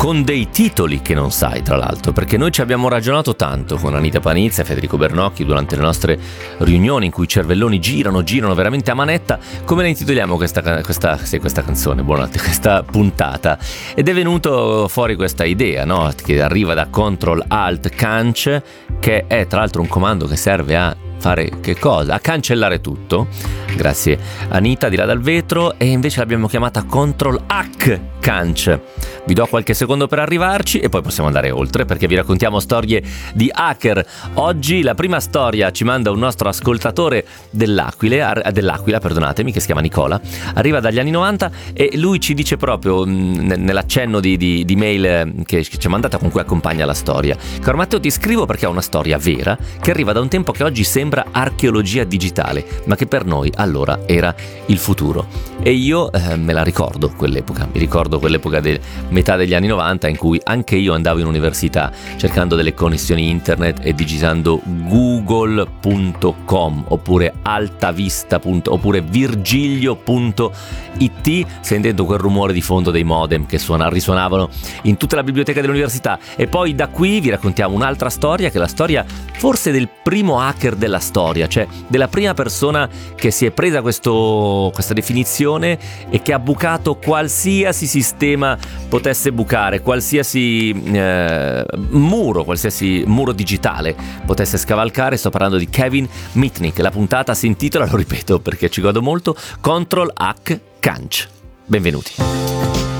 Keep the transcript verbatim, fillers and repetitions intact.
con dei titoli che non sai, tra l'altro, perché noi ci abbiamo ragionato tanto con Anita Panizza e Federico Bernocchi durante le nostre riunioni in cui i cervelloni girano, girano veramente a manetta. Come la intitoliamo questa, questa, sì, questa canzone, buonanotte, questa puntata? Ed è venuto fuori questa idea, no? Che arriva da Control Alt Canc, che è tra l'altro un comando che serve a fare che cosa? A cancellare tutto. Grazie Anita di là dal vetro. E invece l'abbiamo chiamata Control Hack Canc. Vi do qualche secondo per arrivarci e poi possiamo andare oltre, perché vi raccontiamo storie di hacker. Oggi la prima storia ci manda un nostro ascoltatore dell'Aquila, dell'Aquila perdonatemi, che si chiama Nicola. Arriva dagli anni novanta e lui ci dice proprio mh, nell'accenno di, di, di mail che, che ci ha mandata, con cui accompagna la storia: caro Matteo, ti scrivo perché è una storia vera che arriva da un tempo che oggi sembra archeologia digitale, ma che per noi allora era il futuro. E io eh, me la ricordo quell'epoca, mi ricordo quell'epoca del metà degli anni novanta in cui anche io andavo in università cercando delle connessioni internet e digitando google punto com oppure altavista. oppure virgilio punto it, sentendo quel rumore di fondo dei modem che suona, risuonavano in tutta la biblioteca dell'università. E poi da qui vi raccontiamo un'altra storia, che è la storia forse del primo hacker della storia, cioè della prima persona che si è presa questo, questa definizione e che ha bucato qualsiasi sistema potesse bucare, qualsiasi eh, muro, qualsiasi muro digitale potesse scavalcare. Sto parlando di Kevin Mitnick. La puntata si intitola, lo ripeto perché ci godo molto, Control Hack Canc. Benvenuti.